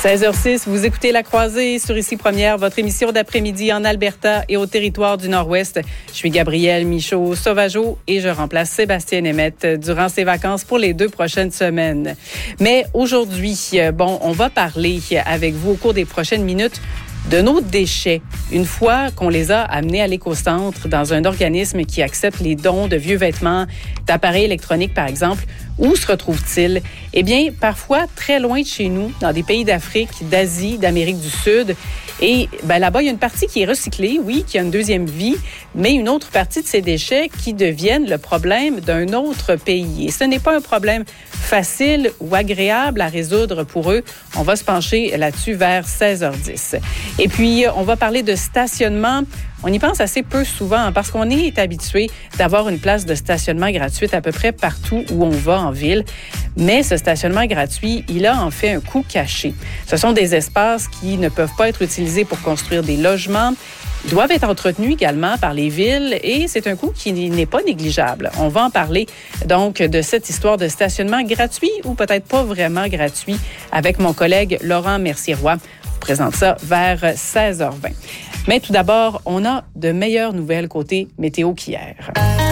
16h06, vous écoutez La Croisée sur Ici Première, votre émission d'après-midi en Alberta et au territoire du Nord-Ouest. Je suis Gabrielle Michaud-Sauvageau et je remplace Sébastien Nemeth durant ses vacances pour les 2 prochaines semaines. Mais aujourd'hui, on va parler avec vous au cours des prochaines minutes de nos déchets. Une fois qu'on les a amenés à l'éco-centre dans un organisme qui accepte les dons de vieux vêtements, d'appareils électroniques par exemple, où se retrouvent-ils? Eh bien, parfois très loin de chez nous, dans des pays d'Afrique, d'Asie, d'Amérique du Sud. Et là-bas, il y a une partie qui est recyclée, oui, qui a une deuxième vie, mais une autre partie de ces déchets qui deviennent le problème d'un autre pays. Et ce n'est pas un problème facile ou agréable à résoudre pour eux. On va se pencher là-dessus vers 16h10. Et puis, on va parler de stationnement. On y pense assez peu souvent parce qu'on est habitué d'avoir une place de stationnement gratuite à peu près partout où on va en ville. Mais ce stationnement gratuit, il a en fait un coût caché. Ce sont des espaces qui ne peuvent pas être utilisés pour construire des logements. Ils doivent être entretenus également par les villes et c'est un coût qui n'est pas négligeable. On va en parler donc de cette histoire de stationnement gratuit ou peut-être pas vraiment gratuit avec mon collègue Laurent Mercier-Roy. Je vous présente ça vers 16h20. Mais tout d'abord, on a de meilleures nouvelles côté météo qu'hier.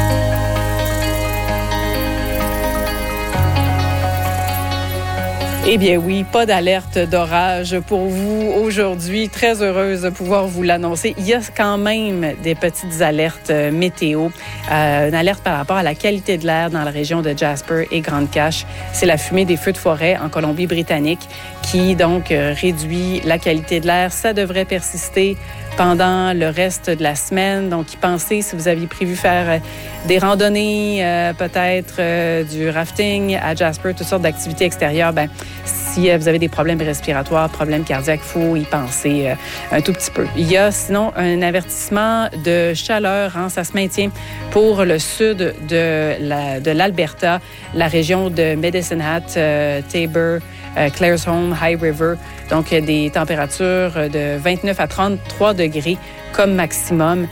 Eh bien oui, pas d'alerte d'orage pour vous aujourd'hui. Très heureuse de pouvoir vous l'annoncer. Il y a quand même des petites alertes météo. Une alerte par rapport à la qualité de l'air dans la région de Jasper et Grande Cache. C'est la fumée des feux de forêt en Colombie-Britannique qui donc réduit la qualité de l'air. Ça devrait persister pendant le reste de la semaine. Donc, y pensez si vous aviez prévu faire des randonnées, peut-être du rafting à Jasper, toutes sortes d'activités extérieures. Si vous avez des problèmes respiratoires, problèmes cardiaques, il faut y penser un tout petit peu. Il y a sinon un avertissement de chaleur. Ça se maintient pour le sud de l'Alberta, la région de Medicine Hat, Tabor, Claresholm, High River. Donc, des températures de 29 à 33 degrés comme maximum.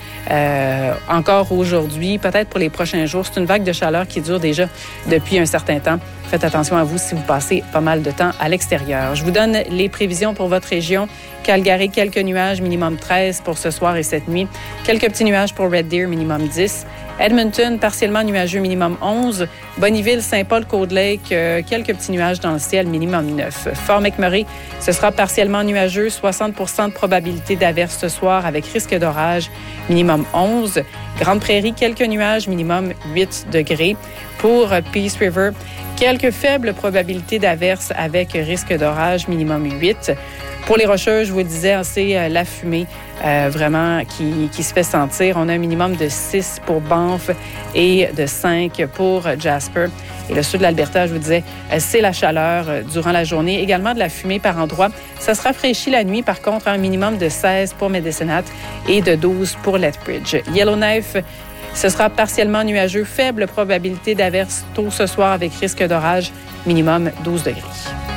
Encore aujourd'hui, peut-être pour les prochains jours, c'est une vague de chaleur qui dure déjà depuis un certain temps. Faites attention à vous si vous passez pas mal de temps à l'extérieur. Je vous donne les prévisions pour votre région. Calgary, quelques nuages, minimum 13 pour ce soir et cette nuit. Quelques petits nuages pour Red Deer, minimum 10. Edmonton, partiellement nuageux, minimum 11. Bonnyville, Saint-Paul, Cold Lake, quelques petits nuages dans le ciel, minimum 9. Fort McMurray, ce sera partiellement nuageux, 60% de probabilité d'averse ce soir avec risque d'orage, minimum 11. Grande Prairie, quelques nuages, minimum 8 degrés. Pour Peace River, quelques faibles probabilités d'averse avec risque d'orage, minimum 8. Pour les Rocheuses, je vous le disais, c'est la fumée vraiment qui se fait sentir. On a un minimum de 6 pour Banff et de 5 pour Jasper. Et le sud de l'Alberta, je vous disais, c'est la chaleur durant la journée. Également de la fumée par endroits. Ça se rafraîchit la nuit, par contre, un minimum de 16 pour Medicine Hat et de 12 pour Lethbridge. Yellowknife, ce sera partiellement nuageux. Faible probabilité d'averse tôt ce soir avec risque d'orage, minimum 12 degrés.